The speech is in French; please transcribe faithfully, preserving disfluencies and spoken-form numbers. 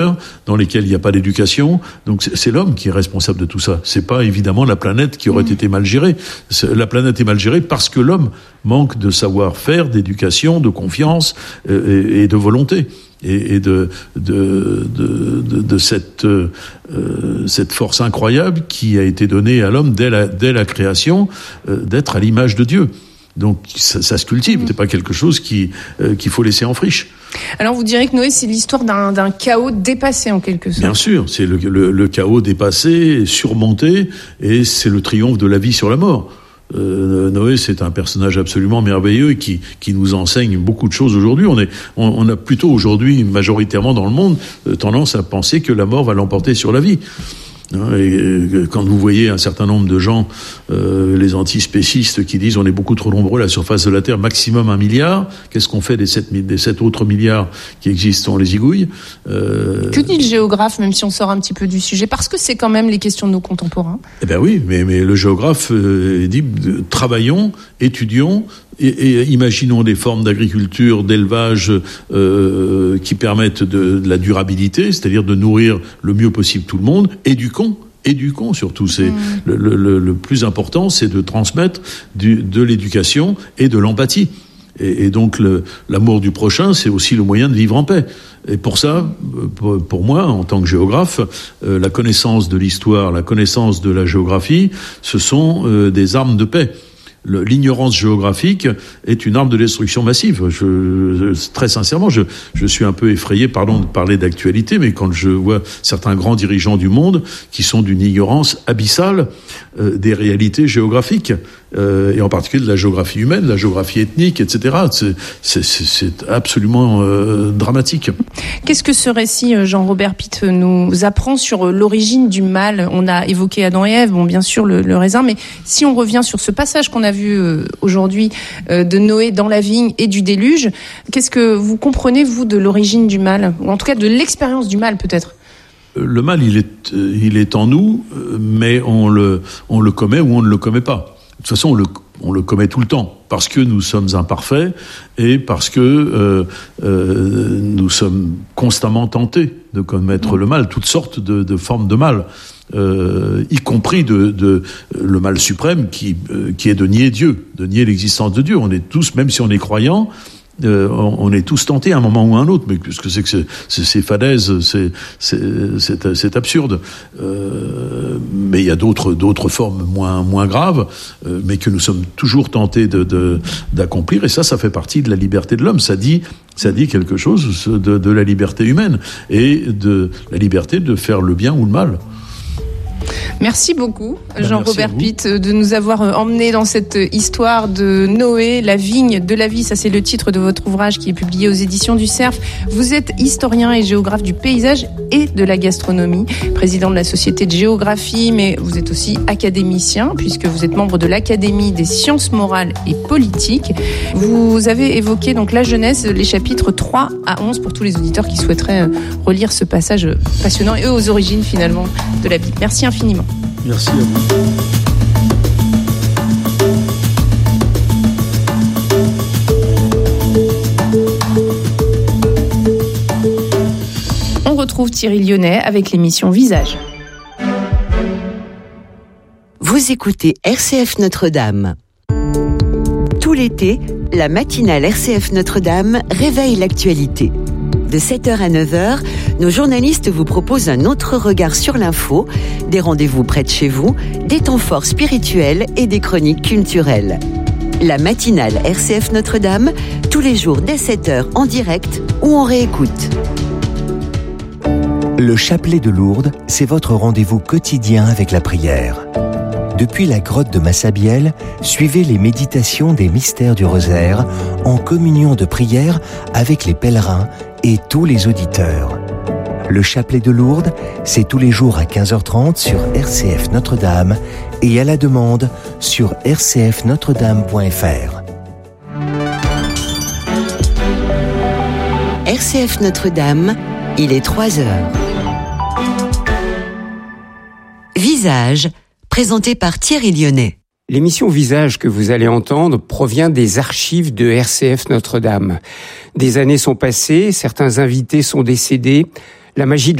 dans lesquels il n'y a pas d'éducation. Donc c'est, c'est l'homme qui est responsable de tout ça. C'est pas évidemment la planète qui aurait mmh. été mal gérée. C'est, la planète est mal gérée parce que l'homme manque de savoir-faire, d'éducation, de confiance euh, et, et de volonté. Et, et de, de, de, de, de cette, euh, cette force incroyable qui a été donnée à l'homme dès la, dès la création, euh, d'être à l'image de Dieu. Donc ça, ça se cultive, c'est pas quelque chose qui, euh, qu'il faut laisser en friche. Alors vous direz que Noé, c'est l'histoire d'un, d'un chaos dépassé en quelque sorte. Bien sûr, c'est le, le, le chaos dépassé, surmonté, et c'est le triomphe de la vie sur la mort. Euh, Noé, c'est un personnage absolument merveilleux qui, qui nous enseigne beaucoup de choses aujourd'hui. On, est, on, on a plutôt aujourd'hui, majoritairement dans le monde, euh, tendance à penser que la mort va l'emporter sur la vie. Et quand vous voyez un certain nombre de gens, euh, les antispécistes qui disent on est beaucoup trop nombreux à la surface de la Terre, maximum un milliard, qu'est-ce qu'on fait des sept, des sept autres milliards qui existent? On les zigouille. Euh... Que dit le géographe, même si on sort un petit peu du sujet? Parce que c'est quand même les questions de nos contemporains. Eh ben oui, mais, mais le géographe euh, dit travaillons, étudions, et, et imaginons des formes d'agriculture, d'élevage euh, qui permettent de, de la durabilité, c'est-à-dire de nourrir le mieux possible tout le monde, éduquons. Éduquons surtout. C'est mmh. le, le, le plus important, c'est de transmettre du, de l'éducation et de l'empathie. Et, et donc le, l'amour du prochain, c'est aussi le moyen de vivre en paix. Et pour ça, pour, pour moi, en tant que géographe, euh, la connaissance de l'histoire, la connaissance de la géographie, ce sont euh, des armes de paix. Le, l'ignorance géographique est une arme de destruction massive. Je, je, très sincèrement, je, je suis un peu effrayé, pardon de parler d'actualité, mais quand je vois certains grands dirigeants du monde qui sont d'une ignorance abyssale euh, des réalités géographiques, euh, et en particulier de la géographie humaine, la géographie ethnique, et cetera. C'est, c'est, c'est, c'est absolument euh, dramatique. Qu'est-ce que ce récit, Jean-Robert Pitt, nous apprend sur l'origine du mal? On a évoqué Adam et Ève, bon, bien sûr, le, le raisin, mais si on revient sur ce passage qu'on a vu euh, aujourd'hui euh, de Noé dans la vigne et du déluge, qu'est-ce que vous comprenez, vous, de l'origine du mal? Ou en tout cas de l'expérience du mal, peut-être? Le mal, il est, il est en nous, mais on le, on le commet ou on ne le commet pas. De toute façon, on le, on le commet tout le temps, parce que nous sommes imparfaits et parce que euh, euh, nous sommes constamment tentés de commettre le mal, toutes sortes de, de formes de mal. Euh, y compris de, de le mal suprême qui, euh, qui est de nier Dieu, de nier l'existence de Dieu. On est tous, même si on est croyant, euh, on, on est tous tentés à un moment ou à un autre. Mais qu'est-ce que c'est que c'est, c'est, c'est fadaise, c'est, c'est, c'est, c'est absurde. Euh, mais il y a d'autres, d'autres formes moins, moins graves, euh, mais que nous sommes toujours tentés de, de, d'accomplir. Et ça, ça fait partie de la liberté de l'homme. Ça dit, ça dit quelque chose de, de la liberté humaine et de la liberté de faire le bien ou le mal. Merci beaucoup, Jean-Robert Pitt, de nous avoir emmenés dans cette histoire de Noé, la vigne de la vie. Ça, c'est le titre de votre ouvrage qui est publié aux éditions du Cerf. Vous êtes historien et géographe du paysage et de la gastronomie, président de la Société de géographie, mais vous êtes aussi académicien, puisque vous êtes membre de l'Académie des sciences morales et politiques. Vous avez évoqué donc la jeunesse, les chapitres trois à onze, pour tous les auditeurs qui souhaiteraient relire ce passage passionnant et aux origines, finalement, de la Bible. Merci infiniment. Merci à vous. On retrouve Thierry Lyonnais avec l'émission Visage. Vous écoutez R C F Notre-Dame. Tout l'été, la matinale R C F Notre-Dame réveille l'actualité. De sept heures à neuf heures, nos journalistes vous proposent un autre regard sur l'info, des rendez-vous près de chez vous, des temps forts spirituels et des chroniques culturelles. La matinale R C F Notre-Dame, tous les jours dès sept heures en direct ou en réécoute. Le chapelet de Lourdes, c'est votre rendez-vous quotidien avec la prière. Depuis la grotte de Massabielle, suivez les méditations des mystères du rosaire en communion de prière avec les pèlerins et tous les auditeurs. Le chapelet de Lourdes, c'est tous les jours à quinze heures trente sur R C F Notre-Dame et à la demande sur r c f notre dame point f r. R C F Notre-Dame, il est trois heures. Visage, présenté par Thierry Lyonnais. L'émission Visage que vous allez entendre provient des archives de R C F Notre-Dame. Des années sont passées, certains invités sont décédés, la magie de